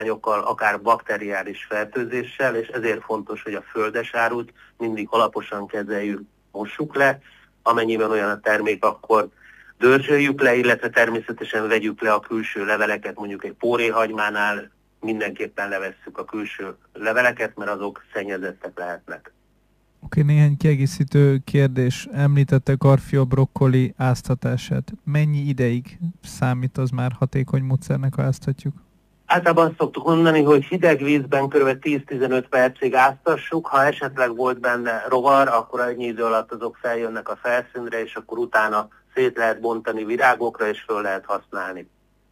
akár bakteriális fertőzéssel, és ezért fontos, hogy a földes árut mindig alaposan kezeljük, mossuk le, amennyiben olyan a termék, akkor dörzsöljük le, illetve természetesen vegyük le a külső leveleket, mondjuk egy póréhagymánál mindenképpen levesszük a külső leveleket, mert azok szennyezettek lehetnek. Oké, néhány kiegészítő kérdés. Említette karfia brokkoli áztatását. Mennyi ideig számít az már hatékony módszernek, ha áztatjuk? Általában azt szoktuk mondani, hogy hideg vízben kb. 10-15 percig áztassuk, ha esetleg volt benne rovar, akkor ennyi idő alatt azok feljönnek a felszínre, és akkor utána szét lehet bontani virágokra, és föl lehet használni.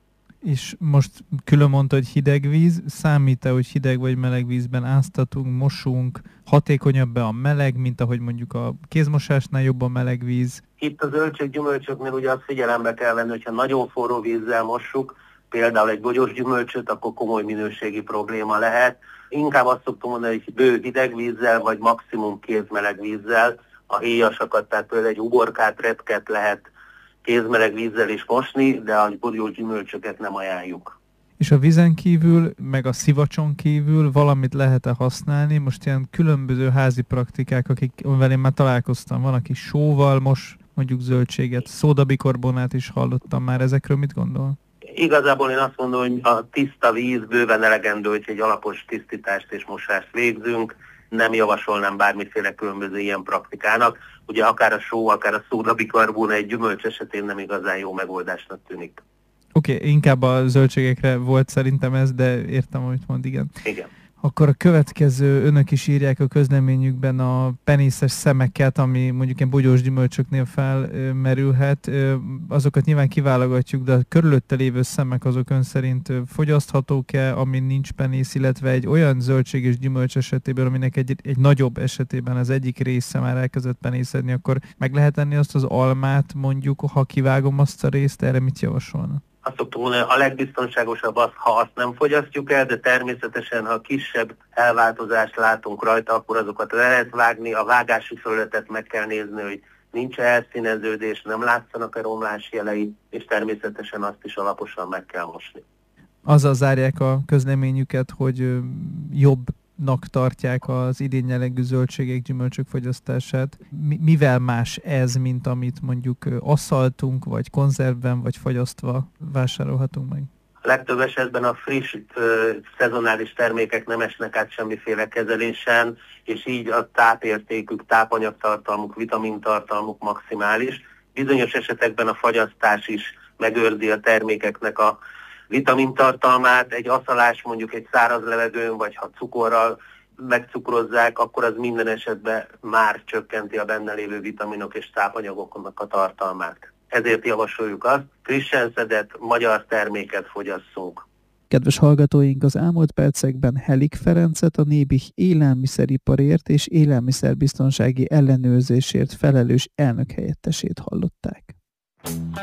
És most külön mondta, hogy hideg víz. Számít-e, hogy hideg vagy meleg vízben áztatunk, mosunk? Hatékonyabb-e a meleg, mint ahogy mondjuk a kézmosásnál jobb a meleg víz? Itt a zöldséggyümölcsöknél ugye azt figyelembe kell venni, hogyha nagyon forró vízzel mossuk, például egy bogyós gyümölcsöt, akkor komoly minőségi probléma lehet. Inkább azt szoktam mondani, hogy bő hideg vízzel, vagy maximum kézmeleg vízzel a héjasakat, tehát például egy uborkát, repket lehet kézmeleg vízzel is mosni, de a bogyós gyümölcsöket nem ajánljuk. És a vízen kívül, meg a szivacson kívül valamit lehet-e használni? Most ilyen különböző házi praktikák, amivel én már találkoztam. Van, aki sóval mos mondjuk zöldséget, szódabikarbonát is hallottam már. Ezekről mit gondol? Igazából én azt mondom, hogy a tiszta víz bőven elegendő, hogy egy alapos tisztítást és mosást végzünk. Nem javasolnám bármiféle különböző ilyen praktikának. Ugye akár a só, akár a szódabikarbon egy gyümölcs esetén nem igazán jó megoldásnak tűnik. Oké, inkább a zöldségekre volt szerintem ez, de értem, amit mond, igen. Igen. Akkor a következő, önök is írják a közleményükben a penészes szemeket, ami mondjuk ilyen bogyós gyümölcsöknél felmerülhet. Azokat nyilván kiválogatjuk, de a körülötte lévő szemek azok ön szerint fogyaszthatók-e, amin nincs penész, illetve egy olyan zöldség és gyümölcs esetében, aminek egy nagyobb esetében az egyik része már elkezdett penészedni, akkor meg lehet enni azt az almát mondjuk, ha kivágom azt a részt, erre mit javasolna? Azt szoktuk mondani, a legbiztonságosabb az, ha azt nem fogyasztjuk el, de természetesen, ha kisebb elváltozást látunk rajta, akkor azokat le lehet vágni. A vágási felületet meg kell nézni, hogy nincs elszíneződés, nem látszanak-e romlás jelei, és természetesen azt is alaposan meg kell mosni. Azzal zárják a közleményüket, hogy jobbnak tartják az idényjellegű zöldségek, gyümölcsök fogyasztását. Mivel más ez, mint amit mondjuk asszaltunk, vagy konzervben, vagy fagyasztva vásárolhatunk meg? A legtöbb esetben a friss, szezonális termékek nem esnek át semmiféle kezelésen, és így a tápértékük, tápanyagtartalmuk, vitamintartalmuk maximális. Bizonyos esetekben a fagyasztás is megőrzi a termékeknek a vitamintartalmát. Egy aszalás mondjuk egy száraz levegőn, vagy ha cukorral megcukrozzák, akkor az minden esetben már csökkenti a benne lévő vitaminok és tápanyagoknak a tartalmát. Ezért javasoljuk azt, frissen szedett magyar terméket fogyasszunk. Kedves hallgatóink, az elmúlt percekben Helik Ferencet, a Nébih élelmiszeriparért és élelmiszerbiztonsági ellenőrzésért felelős elnökhelyettesét hallották.